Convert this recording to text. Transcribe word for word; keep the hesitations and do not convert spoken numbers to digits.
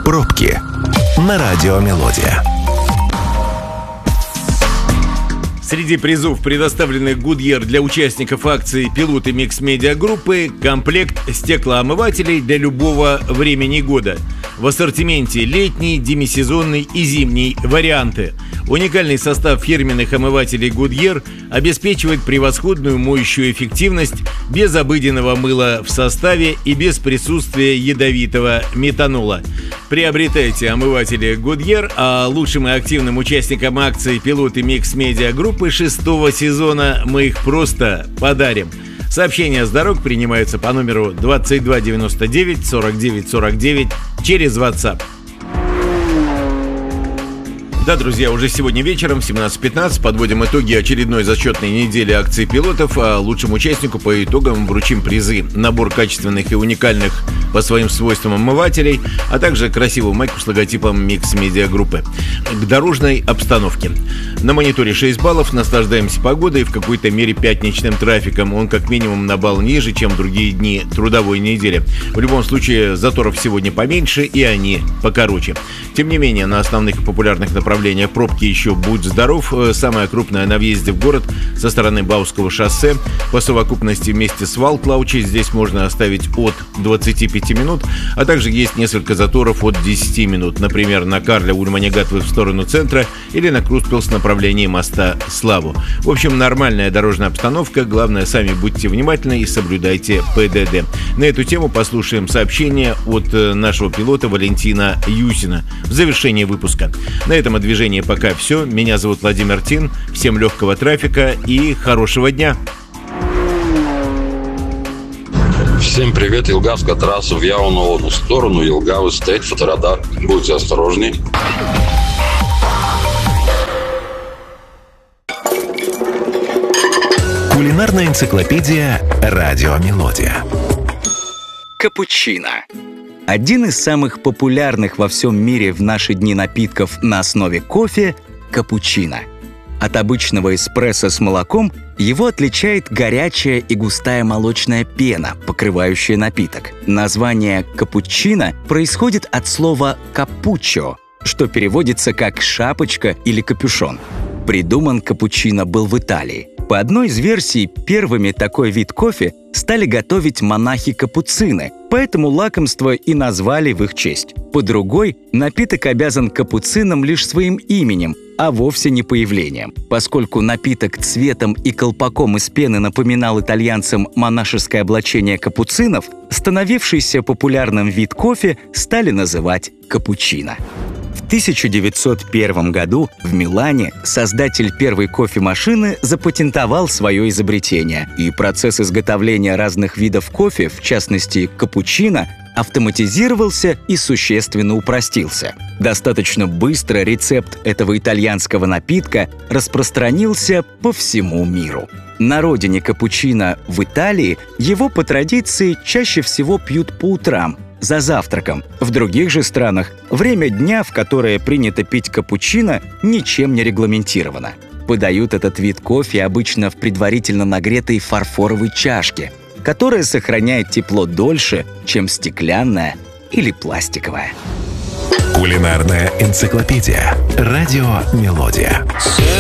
Пробки на радио «Мелодия». Среди призов, предоставленных Goodyear для участников акции «Пилоты микс-медиа-группы», комплект стеклоомывателей для любого времени года. В ассортименте летний, демисезонный и зимний варианты. Уникальный состав фирменных омывателей Goodyear обеспечивает превосходную моющую эффективность без обыденного мыла в составе и без присутствия ядовитого метанола. Приобретайте омыватели Goodyear, а лучшим и активным участникам акции «Пилоты микс-медиа-группы» шестого сезона мы их просто подарим. Сообщения с дорог принимаются по номеру двадцать два девяносто девять сорок девять сорок девять через WhatsApp. Да, друзья, уже сегодня вечером в семнадцать пятнадцать подводим итоги очередной зачетной недели акции пилотов, а лучшему участнику по итогам вручим призы: набор качественных и уникальных по своим свойствам омывателей, а также красивую майку с логотипом микс-медиа-группы. К дорожной обстановке. На мониторе шесть баллов, наслаждаемся погодой и в какой-то мере пятничным трафиком. Он как минимум на балл ниже, чем другие дни трудовой недели. В любом случае, заторов сегодня поменьше и они покороче. Тем не менее, на основных и популярных направлениях пробки еще будь здоров. Самая крупная на въезде в город со стороны Бауского шоссе. По совокупности вместе с Валклаучи здесь можно оставить от двадцати пяти минут, а также есть несколько заторов от десяти минут. Например, на Карля Ульманегатовых в сторону центра или на Крустпилс в направлении моста Славу. В общем, нормальная дорожная обстановка. Главное, сами будьте внимательны и соблюдайте ПДД. На эту тему послушаем сообщение от нашего пилота Валентина Юсина в завершении выпуска. На этом о движении пока все. Меня зовут Владимир Тин. Всем легкого трафика и хорошего дня. Всем привет, Елгавская трасса в Яву-на-Оду. В сторону Елгавы стоит фоторадар. Будьте осторожней. Кулинарная энциклопедия «Радио Мелодия». Капучино. Один из самых популярных во всем мире в наши дни напитков на основе кофе – капучино. От обычного эспрессо с молоком его отличает горячая и густая молочная пена, покрывающая напиток. Название капучино происходит от слова «капуччо», что переводится как «шапочка» или «капюшон». Придуман капучино был в Италии. По одной из версий, первыми такой вид кофе стали готовить монахи-капуцины, поэтому лакомство и назвали в их честь. По другой, напиток обязан капуцинам лишь своим именем, а вовсе не появлением. Поскольку напиток цветом и колпаком из пены напоминал итальянцам монашеское облачение капуцинов, становившийся популярным вид кофе стали называть капучино. В тысяча девятьсот первом году в Милане создатель первой кофемашины запатентовал свое изобретение, и процесс изготовления разных видов кофе, в частности капучино, автоматизировался и существенно упростился. Достаточно быстро рецепт этого итальянского напитка распространился по всему миру. На родине капучино в Италии его по традиции чаще всего пьют по утрам, за завтраком. В других же странах время дня, в которое принято пить капучино, ничем не регламентировано. Подают этот вид кофе обычно в предварительно нагретой фарфоровой чашке, которая сохраняет тепло дольше, чем стеклянная или пластиковая. Кулинарная энциклопедия «Радио Мелодия».